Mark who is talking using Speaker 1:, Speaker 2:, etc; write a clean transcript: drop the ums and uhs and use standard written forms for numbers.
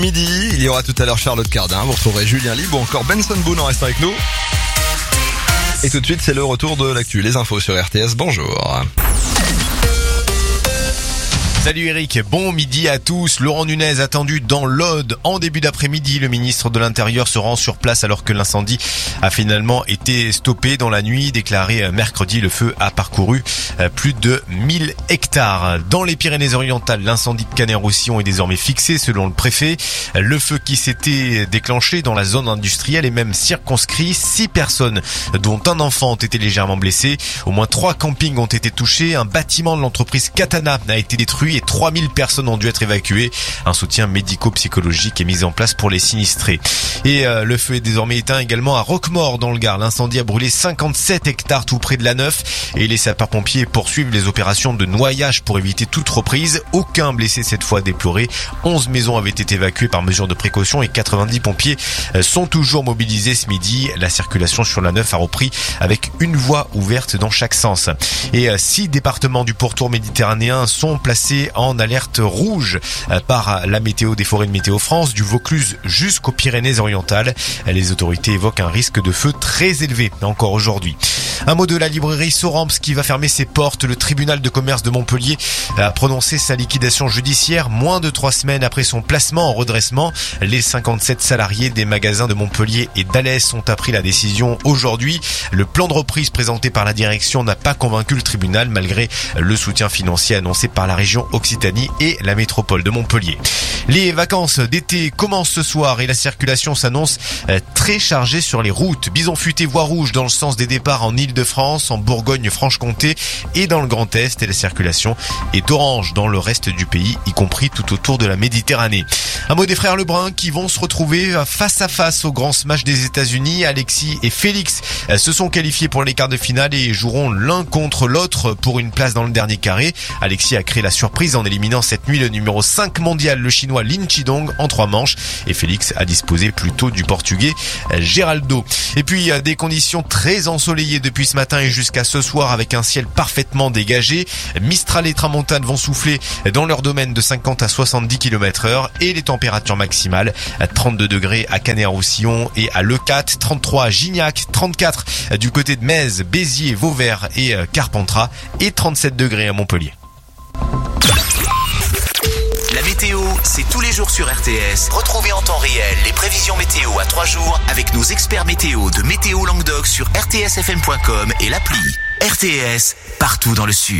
Speaker 1: Midi, il y aura tout à l'heure Charlotte Cardin, vous retrouverez Julien Libre ou encore Benson Boone en restant avec nous. Et tout de suite, c'est le retour de l'actu, les infos sur RTS, bonjour.
Speaker 2: Salut Eric, bon midi à tous. Laurent Nunez attendu dans l'Aude en début d'après-midi. Le ministre de l'Intérieur se rend sur place alors que l'incendie a finalement été stoppé dans la nuit. Déclaré mercredi, le feu a parcouru plus de 1000 hectares. Dans les Pyrénées-Orientales, l'incendie de Canet-Roussillon est désormais fixé selon le préfet. Le feu qui s'était déclenché dans la zone industrielle est même circonscrit. 6 personnes, dont un enfant, ont été légèrement blessées. Au moins 3 campings ont été touchés. Un bâtiment de l'entreprise Katana a été détruit et 3000 personnes ont dû être évacuées. Un soutien médico-psychologique est mis en place pour les sinistrés. Et le feu est désormais éteint également à Roquemaure dans le Gard. L'incendie a brûlé 57 hectares tout près de la Neuf et les sapeurs-pompiers poursuivent les opérations de noyage pour éviter toute reprise. Aucun blessé cette fois déploré. 11 maisons avaient été évacuées par mesure de précaution et 90 pompiers sont toujours mobilisés ce midi. La circulation sur la Neuf a repris avec une voie ouverte dans chaque sens. Et 6 départements du pourtour méditerranéen sont placés en alerte rouge par la météo des forêts de Météo France, du Vaucluse jusqu'aux Pyrénées-Orientales. Les autorités évoquent un risque de feu très élevé encore aujourd'hui. Un mot de la librairie Soramps qui va fermer ses portes. Le tribunal de commerce de Montpellier a prononcé sa liquidation judiciaire moins de 3 semaines après son placement en redressement. Les 57 salariés des magasins de Montpellier et d'Alès ont appris la décision aujourd'hui. Le plan de reprise présenté par la direction n'a pas convaincu le tribunal malgré le soutien financier annoncé par la région Occitanie et la métropole de Montpellier. Les vacances d'été commencent ce soir et la circulation s'annonce très chargée sur les routes. Bison futé voie rouge dans le sens des départs en Île-de-France, en Bourgogne-Franche-Comté et dans le Grand Est. Et la circulation est orange dans le reste du pays, y compris tout autour de la Méditerranée. Un mot des frères Lebrun qui vont se retrouver face à face au grand smash des États-Unis. Alexis et Félix se sont qualifiés pour les quarts de finale et joueront l'un contre l'autre pour une place dans le dernier carré. Alexis a créé la surprise en éliminant cette nuit le numéro 5 mondial, le chinois Lin Chidong, en 3 manches. Et Félix a disposé plutôt du portugais Geraldo. Et puis des conditions très ensoleillées depuis ce matin et jusqu'à ce soir avec un ciel parfaitement dégagé. Mistral et Tramontane vont souffler dans leur domaine de 50 à 70 km/h et les températures maximales 32 degrés à Canet-Roussillon et à Leucate, 33 à Gignac, 34 du côté de Metz, Béziers, Vauvert et Carpentras et 37 degrés à Montpellier.
Speaker 3: La météo, c'est tous les jours sur RTS. Retrouvez en temps réel les prévisions météo à 3 jours avec nos experts météo de Météo Languedoc sur rtsfm.com et l'appli. RTS, partout dans le Sud.